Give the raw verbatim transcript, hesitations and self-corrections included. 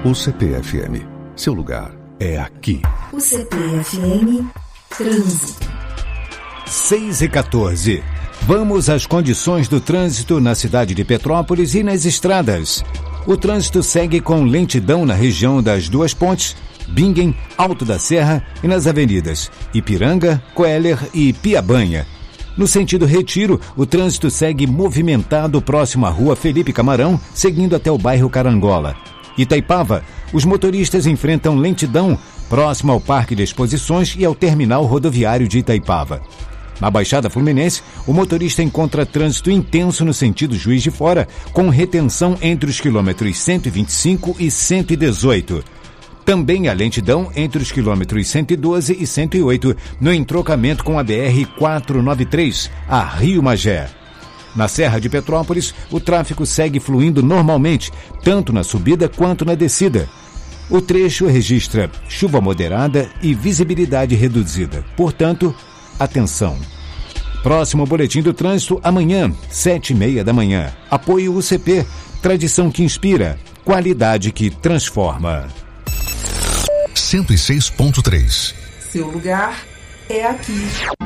U C P F M. Seu lugar é aqui. U C P F M Trânsito. seis e quatorze. Vamos às condições do trânsito na cidade de Petrópolis e nas estradas. O trânsito segue com lentidão na região das Duas Pontes, Bingen, Alto da Serra e nas avenidas Ipiranga, Coeller e Piabanha. No sentido Retiro, o trânsito segue movimentado próximo à rua Felipe Camarão, seguindo até o bairro Carangola. Itaipava, os motoristas enfrentam lentidão próximo ao Parque de Exposições e ao terminal rodoviário de Itaipava. Na Baixada Fluminense, o motorista encontra trânsito intenso no sentido Juiz de Fora, com retenção entre os quilômetros cento e vinte e cinco e cento e dezoito. Também há lentidão entre os quilômetros cento e doze e cento e oito, no entrocamento com a B R quatrocentos e noventa e três, a Rio Magé. Na Serra de Petrópolis, o tráfego segue fluindo normalmente, tanto na subida quanto na descida. O trecho registra chuva moderada e visibilidade reduzida. Portanto, atenção. Próximo boletim do trânsito amanhã, sete e meia da manhã. Apoio U C P, tradição que inspira, qualidade que transforma. cento e seis ponto três. Seu lugar é aqui.